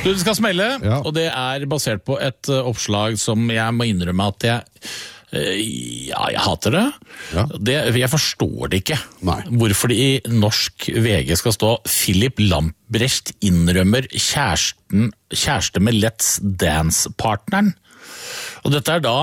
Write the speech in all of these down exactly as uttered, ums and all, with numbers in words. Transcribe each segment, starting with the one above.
Du, det skal smelle, Ja. og det er basert på et uh, oppslag som jeg må innrømme at jeg uh, ja, jeg hater det. Ja. det. Jeg forstår det ikke. Nei. Hvorfor det i norsk V G skal stå Philip Lamprecht innrømmer kjæresten, kjæreste med Let's Dance-partneren. Og dette er da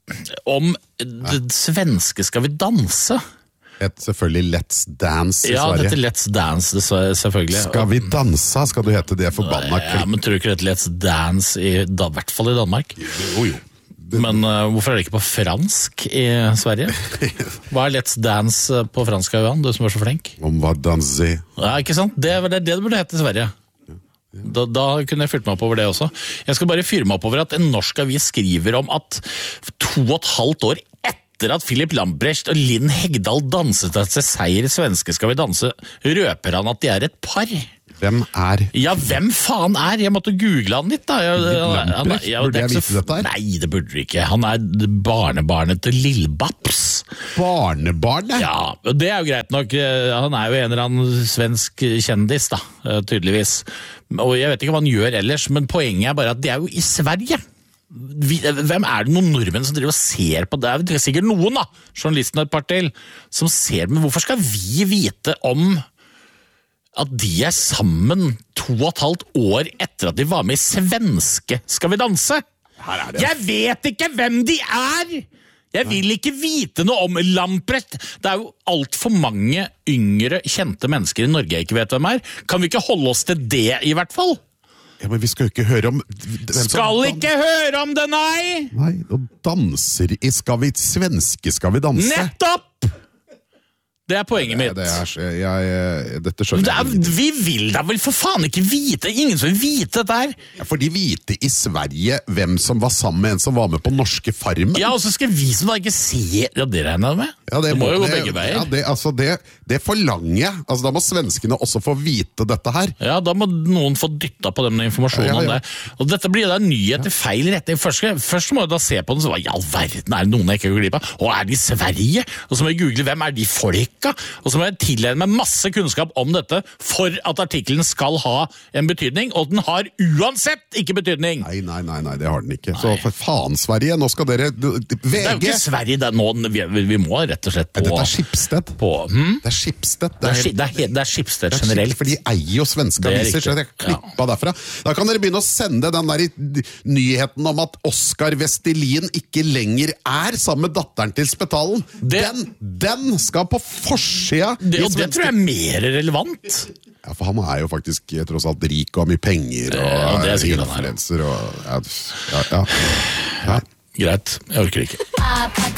om det svenske Skal vi danse? Et selvfølgelig Let's Dance i Ja, Sverige. dette Let's Dance, det er selvfølgelig. Skal vi danse, skal du hete det forbanna Ja, men tror du ikke det er Let's Dance i, da, i hvert fall i Danmark? Jo, jo. Men uh, hvorfor er det ikke på fransk i Sverige? Hva er Let's Dance på fransk, Johan, du som er så flink? Om hva danse. Ja, ikke sant? Det er det det burde hete i Sverige. Da, da kunne jeg fyrt meg opp over det også. Jeg skal bare fyre meg opp over at en norsk avis skriver om at to og et halvt år etter at Philip Lamprecht og Linn Hegdal danset til seier i svenske Skal vi danse, røper han at de er et par. Hvem er Ja, hvem faen er? Jeg måtte google han litt, da. Jeg, han, Lamprecht? ja, Burde det er jeg ikke så- vite dette her? Nei, det burde du ikke. Han er barnebarnet til Lillbabs. barnebarnet? Ja, det er jo greit nok. Han er jo en eller annen svensk kjendis, da, tydeligvis. Og jeg vet ikke hva han gjør ellers, men poenget er bare at det er jo i Sverige. Vi, hvem er det noen nordmenn som driver og ser på det? Det er sikkert noen, da, journalisten og et par til, som ser, men hvorfor skal vi vite om at de er sammen to og et halvt år etter at de var med i svenske Skal vi danse? Her er det. Jeg vet ikke hvem de er! Jeg vil ikke vite noe om Lamprecht. Det er jo alt for mange yngre, kjente mennesker i Norge jeg ikke vet hvem er. Kan vi ikke holde oss til det, i hvert fall? Ja, men vi skal jo ikke høre om hvem som Skal dan- ikke høre om det, nei! Nei, og danser i Skal vi svenske Skal vi danse? Nettopp! Det er poenget mitt. Det er, så- jeg, jeg, dette skjønner Det er, jeg. vi vil da vel for faen ikke vite. Ingen som vil vite dette her. Ja, for de vite i Sverige hvem som var sammen med en som var med på norske Farmen. Ja, og så skal vi som da ikke se. Ja, det regner jeg med. Ja, det, må jo gå det- begge veier. Ja, det, altså det, det forlanger jeg. Altså, da må svenskene også få vite dette her. Ja, da må noen få dytta på dem med informasjon Ja, ja, ja. om det. Og dette blir da en nyhet i feil retning. Først, skal- først må jeg da se på den, så hva i all verden er det noen jeg ikke går glipp av? Og er de i Sverige? Og så må jeg google hvem er de folka? Og så må jeg tilegne meg masse kunnskap om dette for at artikkelen skal ha en betydning, og den har uansett ikke betydning. Nei, nei, nei, nei, det har den ikke. Så for faen, Sverige, nå skal dere du- Det er jo V G! ikke Sverige, det er nå, vi, vi må rett og slett på... Dette er Schibsted. på hm? Det er Schibsted. Det er, Ski- det er, he- det er Schibsted Det er generelt. Schibsted, for de eier jo svenske Det er aviser, så riktig. jeg klippa derfra. Da kan dere begynne å sende den der i- nyheten om at Oskar Vestelin ikke lenger er sammen med datteren til Spetalen. Det- Den, den skal på forsida Det, i og det svenske- tror jeg er mer relevant. Ja, for han er jo faktisk eh, tross alt rik og har mye penger og Ja, det er sikkert han er. influencer og ja, ja, ja. ja. Greit, jeg orker ikke.